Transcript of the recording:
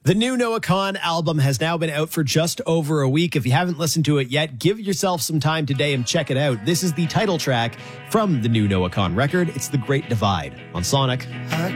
The new Noah Kahan album has now been out for just over a week. If you haven't listened to it yet, give yourself some time today and check it out. This is the title track from the new Noah Kahan record. It's The Great Divide on Sonic.